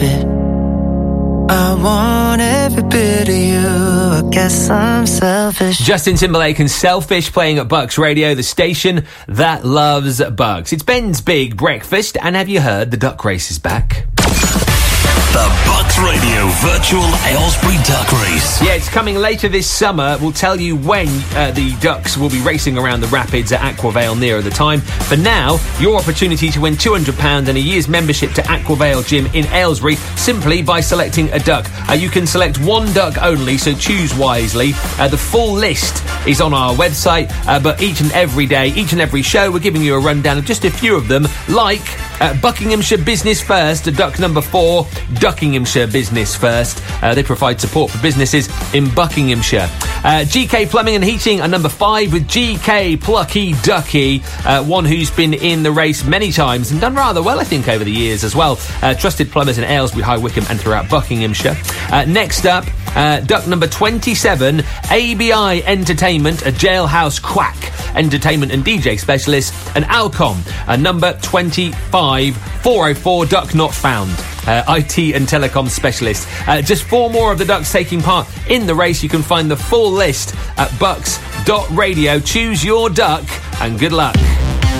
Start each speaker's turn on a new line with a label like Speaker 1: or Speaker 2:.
Speaker 1: it. I want every bit of you. I guess I'm selfish.
Speaker 2: Justin Timberlake and Selfish playing at Bucks Radio, the station that loves Bucks. It's Ben's Big Breakfast, and have you heard the duck race is back?
Speaker 3: The Bucks Radio Virtual Aylesbury Duck Race.
Speaker 2: Yeah, it's coming later this summer. We'll tell you when the ducks will be racing around the rapids at Aquavale nearer the time. For now, your opportunity to win £200 and a year's membership to Aquavale Gym in Aylesbury simply by selecting a duck. You can select one duck only, so choose wisely. The full list is on our website, but each and every day, each and every show, we're giving you a rundown of just a few of them, like Buckinghamshire Business First, duck number 4, Duckinghamshire Business First. They provide support for businesses in Buckinghamshire. GK Plumbing and Heating are number 5 with GK Plucky Ducky, one who's been in the race many times and done rather well, I think, over the years as well. Trusted plumbers in Aylesbury, High Wycombe and throughout Buckinghamshire. Next up, duck number 27, ABI Entertainment, a jailhouse quack entertainment and DJ specialist, and Alcom, number 25, 404, duck not found. IT and telecom specialist. Just 4 more of the ducks taking part in the race. You can find the full list at bucks.radio. Choose your duck and good luck.